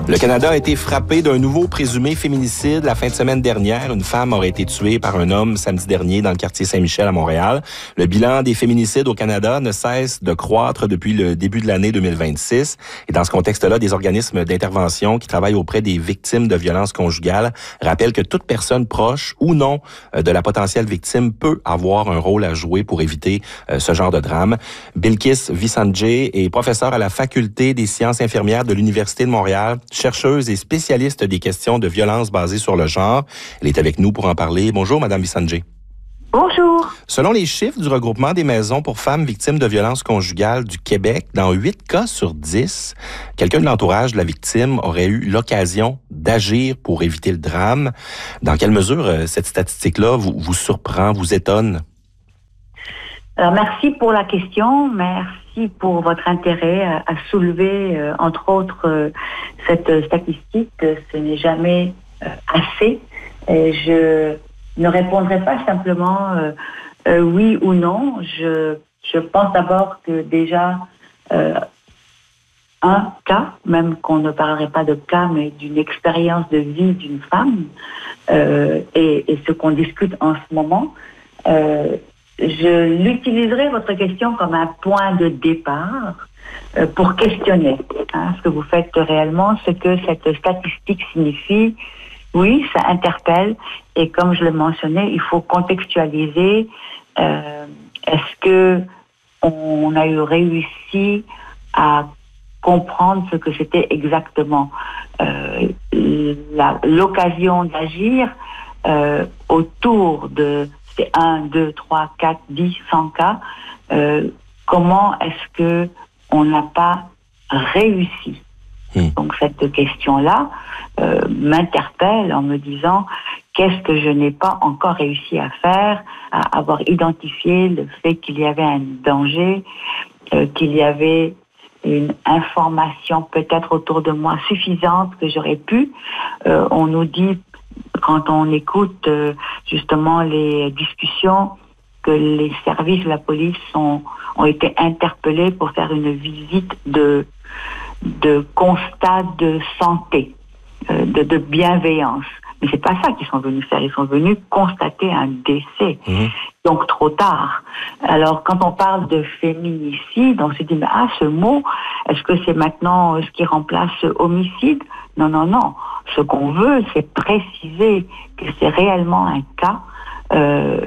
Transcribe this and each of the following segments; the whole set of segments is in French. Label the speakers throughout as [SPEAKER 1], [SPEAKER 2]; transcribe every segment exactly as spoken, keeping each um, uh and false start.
[SPEAKER 1] Le Canada a été frappé d'un nouveau présumé féminicide la fin de semaine dernière. Une femme aurait été tuée par un homme samedi dernier dans le quartier Saint-Michel à Montréal. Le bilan des féminicides au Canada ne cesse de croître depuis le début de l'année deux mille vingt-six. Et dans ce contexte-là, des organismes d'intervention qui travaillent auprès des victimes de violences conjugales rappellent que toute personne proche ou non de la potentielle victime peut avoir un rôle à jouer pour éviter ce genre de drame. Bilkis Visanjay est professeure à la Faculté des sciences infirmières de l'Université de Montréal, chercheuse et spécialiste des questions de violence basées sur le genre. Elle est avec nous pour en parler. Bonjour, Madame Visanjay.
[SPEAKER 2] Bonjour.
[SPEAKER 1] Selon les chiffres du regroupement des maisons pour femmes victimes de violences conjugales du Québec, dans huit cas sur dix, quelqu'un de l'entourage de la victime aurait eu l'occasion d'agir pour éviter le drame. Dans quelle mesure cette statistique-là vous, vous surprend, vous étonne?
[SPEAKER 2] Alors, merci pour la question. Merci pour votre intérêt à, à soulever, euh, entre autres, euh, cette statistique. Ce n'est jamais euh, assez. Et je ne répondrai pas simplement euh, euh, oui ou non. Je, je pense d'abord que déjà, euh, un cas, même qu'on ne parlerait pas de cas, mais d'une expérience de vie d'une femme, euh, et, et ce qu'on discute en ce moment, euh, je l'utiliserai, votre question, comme un point de départ euh, pour questionner hein, ce que vous faites réellement, ce que cette statistique signifie. Oui, ça interpelle et comme je le mentionnais, il faut contextualiser. Euh, est-ce que on a eu réussi à comprendre ce que c'était exactement euh, la, l'occasion d'agir euh, autour de c'est un, deux, trois, quatre, dix, cent cas. Euh, comment est-ce que on n'a pas réussi? Mmh. Donc cette question-là euh, m'interpelle en me disant qu'est-ce que je n'ai pas encore réussi à faire, à avoir identifié le fait qu'il y avait un danger, euh, qu'il y avait une information peut-être autour de moi suffisante que j'aurais pu. Euh, on nous dit quand on écoute euh, justement les discussions que les services de la police sont, ont été interpellés pour faire une visite de, de constat de santé, euh, de, de bienveillance. Mais c'est pas ça qu'ils sont venus faire. Ils sont venus constater un décès. Mmh. Donc trop tard. Alors quand on parle de féminicide, on se dit mais ah ce mot, est-ce que c'est maintenant ce qui remplace homicide? Non non non. Ce qu'on veut, c'est préciser que c'est réellement un cas euh,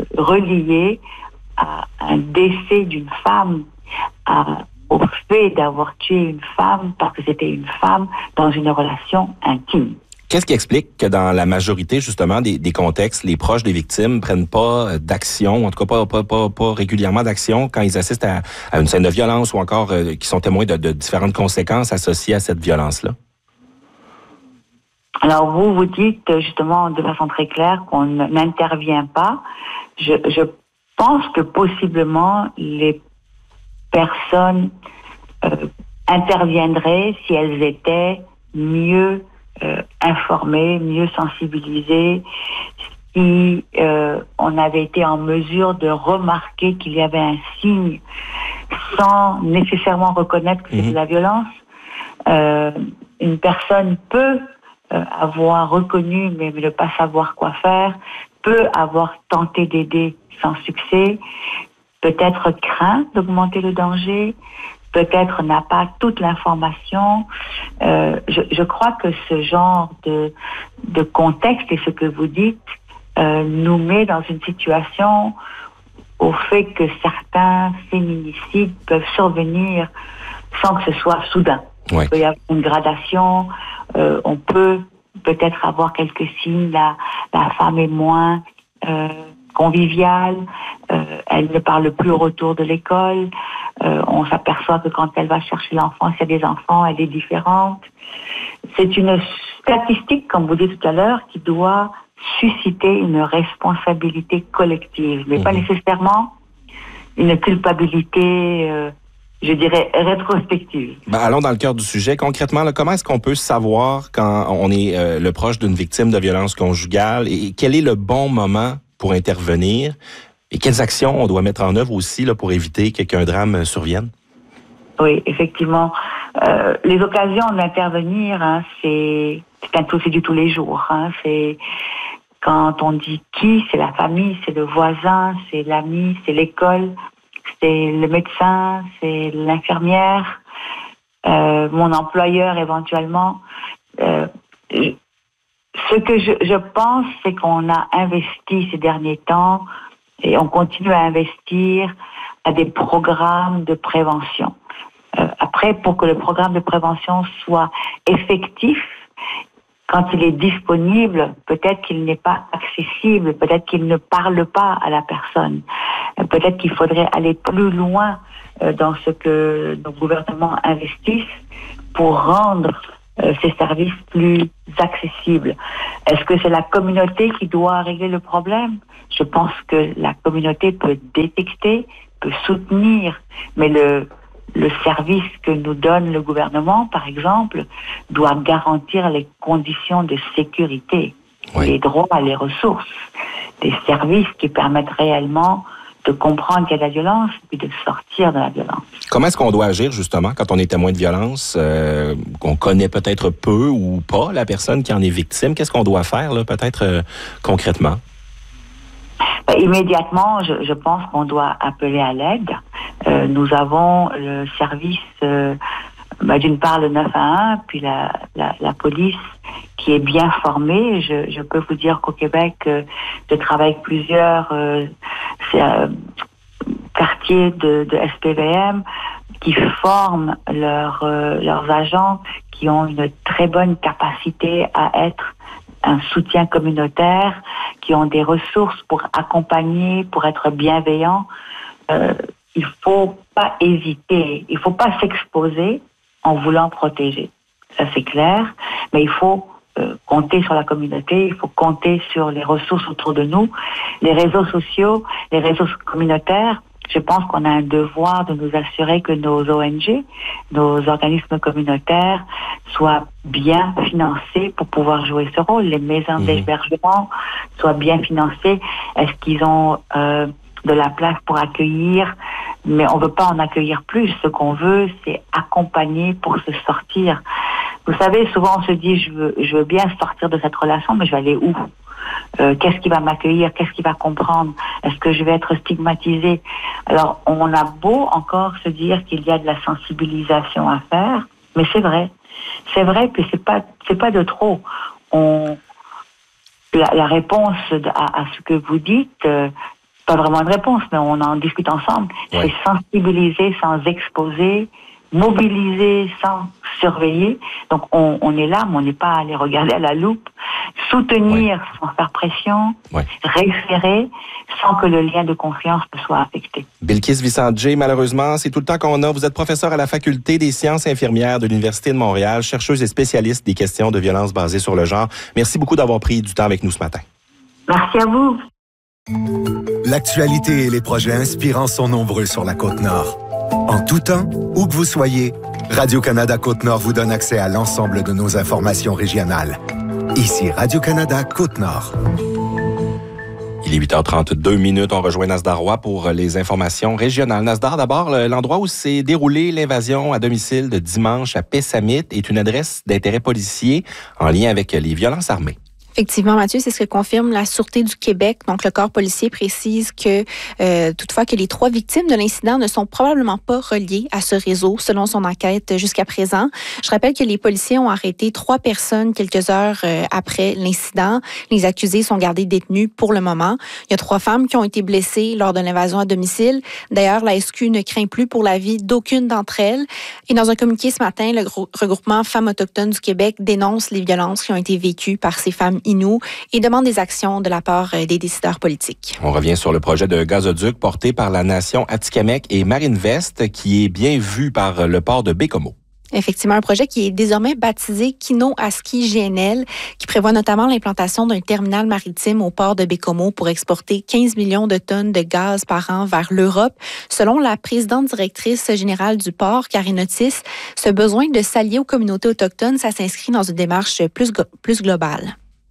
[SPEAKER 2] relié à un décès d'une femme, à, au fait d'avoir tué une femme parce que c'était une femme dans une relation intime.
[SPEAKER 1] Qu'est-ce qui explique que dans la majorité, justement, des, des contextes, les proches des victimes prennent pas d'action, en tout cas pas, pas, pas, pas régulièrement d'action quand ils assistent à, à une scène de violence ou encore euh, qui sont témoins de, de différentes conséquences associées à cette violence-là?
[SPEAKER 2] Alors vous, vous dites justement de façon très claire qu'on n'intervient pas. Je, je pense que possiblement les personnes euh, interviendraient si elles étaient mieux euh, informées, mieux sensibilisées, si euh, on avait été en mesure de remarquer qu'il y avait un signe sans nécessairement reconnaître que c'est mmh. de la violence. Euh, une personne peut Euh, avoir reconnu mais ne pas savoir quoi faire, peut avoir tenté d'aider sans succès, peut-être craint d'augmenter le danger, peut-être n'a pas toute l'information. Euh, je, je crois que ce genre de, de contexte et ce que vous dites euh, nous met dans une situation au fait que certains féminicides peuvent survenir sans que ce soit soudain. Ouais. Il peut y avoir une gradation, euh, on peut peut-être avoir quelques signes, la, la femme est moins euh, conviviale, euh, elle ne parle plus au retour de l'école, euh, on s'aperçoit que quand elle va chercher l'enfant, s'il y a des enfants, elle est différente. C'est une statistique, comme vous dites tout à l'heure, qui doit susciter une responsabilité collective, mais mmh. pas nécessairement une culpabilité euh, je dirais, rétrospective.
[SPEAKER 1] Ben, allons dans le cœur du sujet. Concrètement, là, comment est-ce qu'on peut savoir quand on est euh, le proche d'une victime de violence conjugale et quel est le bon moment pour intervenir et quelles actions on doit mettre en œuvre aussi là, pour éviter que, qu'un drame survienne?
[SPEAKER 2] Oui, effectivement. Euh, les occasions d'intervenir, hein, c'est, c'est un c'est du tous les jours. Hein, c'est quand on dit qui, c'est la famille, c'est le voisin, c'est l'ami, c'est l'école, c'est le médecin, c'est l'infirmière, euh, mon employeur éventuellement. Euh, ce que je, je pense, c'est qu'on a investi ces derniers temps et on continue à investir à des programmes de prévention. Euh, après, pour que le programme de prévention soit effectif, quand il est disponible, peut-être qu'il n'est pas accessible, peut-être qu'il ne parle pas à la personne. Euh, peut-être qu'il faudrait aller plus loin euh, dans ce que nos gouvernements investissent pour rendre euh, ces services plus accessibles. Est-ce que c'est la communauté qui doit régler le problème? Je pense que la communauté peut détecter, peut soutenir, mais le Le service que nous donne le gouvernement, par exemple, doit garantir les conditions de sécurité, oui. les droits, les ressources, des services qui permettent réellement de comprendre qu'il y a de la violence et de sortir de la violence.
[SPEAKER 1] Comment est-ce qu'on doit agir, justement, quand on est témoin de violence, euh, qu'on connaît peut-être peu ou pas la personne qui en est victime? Qu'est-ce qu'on doit faire, là, peut-être euh, concrètement?
[SPEAKER 2] Ben, immédiatement, je, je pense qu'on doit appeler à l'aide. Euh, nous avons le service, euh, ben, d'une part le neuf un un, puis la, la, la police qui est bien formée. Je, je peux vous dire qu'au Québec, euh, je travaille avec plusieurs euh, euh, quartiers de, de S P V M qui forment leurs, euh, leurs agents, qui ont une très bonne capacité à être un soutien communautaire, qui ont des ressources pour accompagner, pour être bienveillants. Euh, il faut pas hésiter, il faut pas s'exposer en voulant protéger. Ça, c'est clair, mais il faut euh, compter sur la communauté, il faut compter sur les ressources autour de nous. Les réseaux sociaux, les réseaux communautaires, je pense qu'on a un devoir de nous assurer que nos O N G, nos organismes communautaires, soient bien financés pour pouvoir jouer ce rôle. Les maisons mmh. d'hébergement soient bien financées. Est-ce qu'ils ont euh, de la place pour accueillir? Mais on ne veut pas en accueillir plus. Ce qu'on veut, c'est accompagner pour se sortir. Vous savez, souvent on se dit, je veux, je veux bien sortir de cette relation, mais je vais aller où? Euh, qu'est-ce qui va m'accueillir? Qu'est-ce qui va comprendre? Est-ce que je vais être stigmatisée? Alors, on a beau encore se dire qu'il y a de la sensibilisation à faire, mais c'est vrai. C'est vrai que c'est pas, c'est pas de trop. On, la, la réponse à, à ce que vous dites, euh, pas vraiment une réponse, mais on en discute ensemble. Ouais. C'est sensibiliser sans exposer, mobiliser sans surveiller. Donc, on, on est là, mais on n'est pas allé regarder à la loupe. Soutenir ouais. sans faire pression, ouais. référer sans que le lien de confiance ne soit affecté.
[SPEAKER 1] Bilkis Vissandjé, malheureusement, c'est tout le temps qu'on a. Vous êtes professeur à la Faculté des sciences infirmières de l'Université de Montréal, chercheuse et spécialiste des questions de violence basées sur le genre. Merci beaucoup d'avoir pris du temps avec nous ce matin.
[SPEAKER 2] Merci à vous.
[SPEAKER 3] L'actualité et les projets inspirants sont nombreux sur la Côte-Nord. En tout temps, où que vous soyez, Radio-Canada Côte-Nord vous donne accès à l'ensemble de nos informations régionales. Ici Radio-Canada Côte-Nord.
[SPEAKER 1] Il est huit heures trente-deux minutes. On rejoint Nasdar Roy pour les informations régionales. Nasdar, d'abord, l'endroit où s'est déroulée l'invasion à domicile de dimanche à Pessamit est une adresse d'intérêt policier en lien avec les violences armées.
[SPEAKER 4] Effectivement, Mathieu, c'est ce que confirme la Sûreté du Québec. Donc, le corps policier précise que, euh, toutefois, que les trois victimes de l'incident ne sont probablement pas reliées à ce réseau, selon son enquête jusqu'à présent. Je rappelle que les policiers ont arrêté trois personnes quelques heures euh, après l'incident. Les accusés sont gardés détenus pour le moment. Il y a trois femmes qui ont été blessées lors de l'invasion à domicile. D'ailleurs, la S Q ne craint plus pour la vie d'aucune d'entre elles. Et dans un communiqué ce matin, le regroupement Femmes autochtones du Québec dénonce les violences qui ont été vécues par ces femmes Inuits et demande des actions de la part des décideurs politiques.
[SPEAKER 1] On revient sur le projet de gazoduc porté par la nation Atikamekw et Marine-Vest qui est bien vu par le port de Baie-Comeau.
[SPEAKER 4] Effectivement, un projet qui est désormais baptisé Kino-Aski G N L, qui prévoit notamment l'implantation d'un terminal maritime au port de Baie-Comeau pour exporter quinze millions de tonnes de gaz par an vers l'Europe. Selon la présidente directrice générale du port, Karine Otis, ce besoin de s'allier aux communautés autochtones, ça s'inscrit dans une démarche plus, plus globale.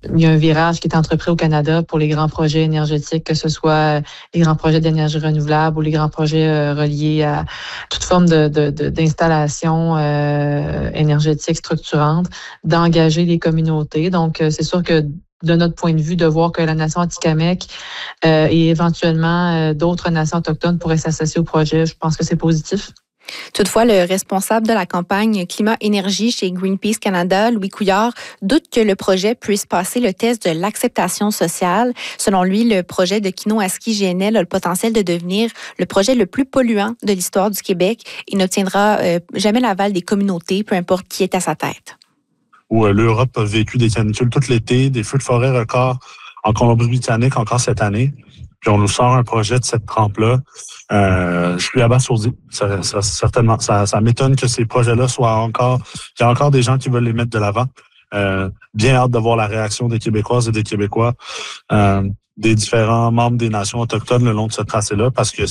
[SPEAKER 5] il y a un virage qui est entrepris au Canada pour les grands projets énergétiques, que ce soit les grands projets d'énergie renouvelable ou les grands projets euh, reliés à toute forme de, de, de, d'installation euh, énergétique structurante, d'engager les communautés. Donc, euh, c'est sûr que de notre point de vue, de voir que la nation Atikamekw euh, et éventuellement euh, d'autres nations autochtones pourraient s'associer au projet, je pense que c'est positif.
[SPEAKER 4] Toutefois, le responsable de la campagne Climat-Énergie chez Greenpeace Canada, Louis Couillard, doute que le projet puisse passer le test de l'acceptation sociale. Selon lui, le projet de Kinoaski G N L a le potentiel de devenir le projet le plus polluant de l'histoire du Québec et n'obtiendra euh, jamais l'aval des communautés, peu importe qui est à sa tête.
[SPEAKER 6] Où euh, l'Europe a vécu des canicules tout l'été, des feux de forêt records en Colombie-Britannique encore cette année. Puis on nous sort un projet de cette trempe-là. Euh, je suis abasourdi. Ça, ça, certainement, ça, ça m'étonne que ces projets-là soient encore... Il y a encore des gens qui veulent les mettre de l'avant. Euh, bien hâte de voir la réaction des Québécoises et des Québécois, euh, des différents membres des nations autochtones le long de ce tracé-là, parce que